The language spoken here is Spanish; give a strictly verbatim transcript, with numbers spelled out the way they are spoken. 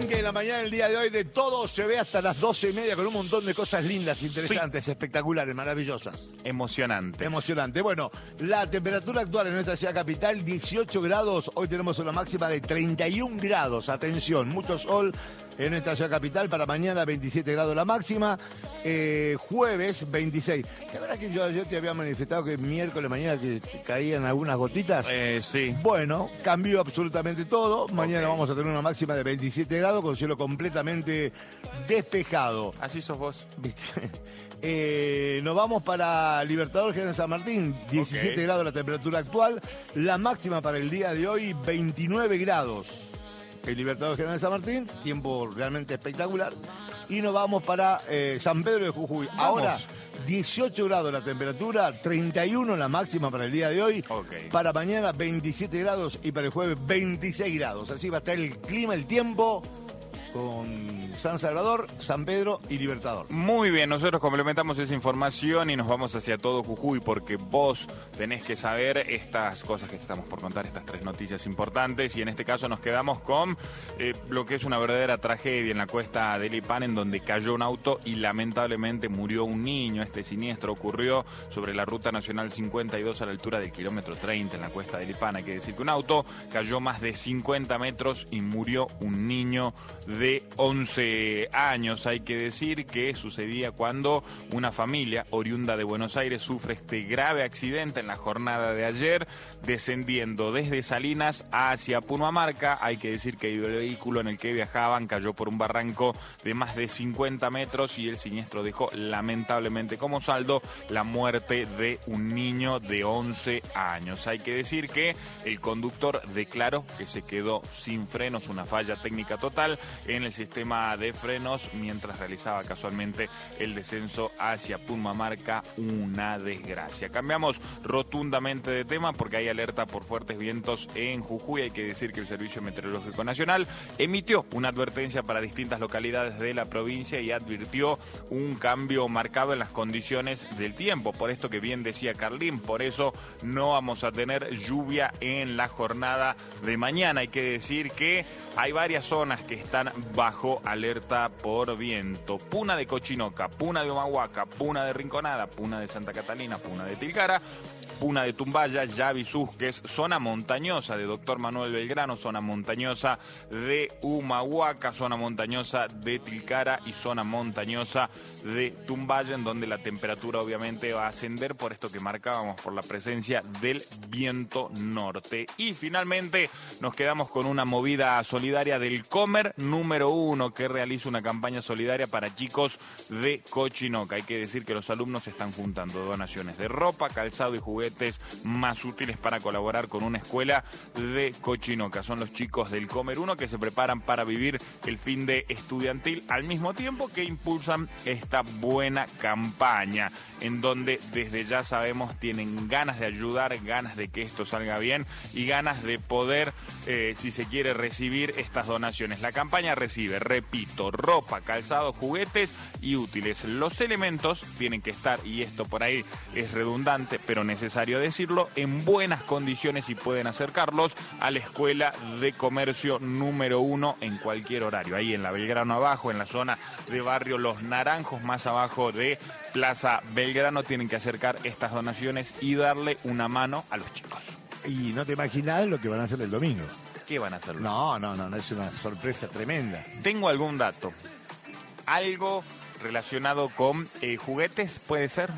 arranque en la mañana del día de hoy de todo se ve hasta las doce y media con un montón de cosas lindas, interesantes, sí. espectaculares, maravillosas. Emocionante. Emocionante. Bueno, la temperatura actual en nuestra ciudad capital, dieciocho grados. Hoy tenemos una máxima de treinta y un grados. Atención, mucho sol en nuestra ciudad capital. Para mañana, veintisiete grados la máxima. Eh, jueves, veintiséis. ¿La verdad que yo ayer te había manifestado que miércoles mañana que caían algunas gotitas? Eh, sí. Bueno, cambió absolutamente todo. Mañana Okay. vamos a tener una máxima de veintisiete grados con cielo completamente despejado. Así sos vos. ¿Viste? Eh, nos vamos para Libertador General San Martín, diecisiete Okay. grados la temperatura actual. La máxima para el día de hoy, veintinueve grados. El Libertador General San Martín, tiempo realmente espectacular. Y nos vamos para eh, San Pedro de Jujuy. Vamos. Ahora, dieciocho grados la temperatura, treinta y uno la máxima para el día de hoy. Okay. Para mañana, veintisiete grados y para el jueves, veintiséis grados. Así va a estar el clima, el tiempo con San Salvador, San Pedro y Libertador. Muy bien, nosotros complementamos esa información y nos vamos hacia todo Jujuy porque vos tenés que saber estas cosas que estamos por contar, estas tres noticias importantes, y en este caso nos quedamos con eh, lo que es una verdadera tragedia en la cuesta de Lipán, en donde cayó un auto y lamentablemente murió un niño. Este siniestro ocurrió sobre la ruta nacional cincuenta y dos a la altura del kilómetro treinta en la cuesta de Lipán. Hay que decir que un auto cayó más de cincuenta metros y murió un niño de de once años. Hay que decir que sucedía cuando una familia oriunda de Buenos Aires sufre este grave accidente en la jornada de ayer, descendiendo desde Salinas hacia Pumamarca. Hay que decir que el vehículo en el que viajaban cayó por un barranco de más de cincuenta metros y el siniestro dejó lamentablemente como saldo la muerte de un niño de once años. Hay que decir que el conductor declaró que se quedó sin frenos, una falla técnica total en el sistema de frenos mientras realizaba casualmente el descenso hacia Pumamarca. Una desgracia. Cambiamos rotundamente de tema porque hay alerta por fuertes vientos en Jujuy. Hay que decir que el Servicio Meteorológico Nacional emitió una advertencia para distintas localidades de la provincia y advirtió un cambio marcado en las condiciones del tiempo. Por esto que bien decía Carlín, por eso no vamos a tener lluvia en la jornada de mañana. Hay que decir que hay varias zonas que están bajo alerta por viento. Puna de Cochinoca, Puna de Humahuaca, Puna de Rinconada, Puna de Santa Catalina, Puna de Tilcara, Puna de Tumbaya, Yavi, Susques, zona montañosa de Doctor Manuel Belgrano, zona montañosa de Humahuaca, zona montañosa de Tilcara y zona montañosa de Tumbaya, en donde la temperatura obviamente va a ascender por esto que marcábamos, por la presencia del viento norte. Y finalmente nos quedamos con una movida solidaria del Comer número uno, que realiza una campaña solidaria para chicos de Cochinoca. Hay que decir que los alumnos están juntando donaciones de ropa, calzado y juguetes más útiles para colaborar con una escuela de Cochinoca. Son los chicos del Comer uno que se preparan para vivir el fin de estudiantil al mismo tiempo que impulsan esta buena campaña, en donde desde ya sabemos tienen ganas de ayudar, ganas de que esto salga bien y ganas de poder, eh, si se quiere, recibir estas donaciones. La campaña recibe, repito, ropa, calzado, juguetes y útiles. Los elementos tienen que estar, y esto por ahí es redundante, pero necesario decirlo, en buenas condiciones y pueden acercarlos a la Escuela de Comercio número uno en cualquier horario. Ahí en la Belgrano abajo, en la zona de barrio Los Naranjos, más abajo de Plaza Belgrano, tienen que acercar estas donaciones y darle una mano a los chicos. Y no te imaginas lo que van a hacer el domingo. ¿Qué van a hacer? No, no, no, no, es una sorpresa tremenda. Tengo algún dato. Algo relacionado con eh, juguetes, ¿puede ser?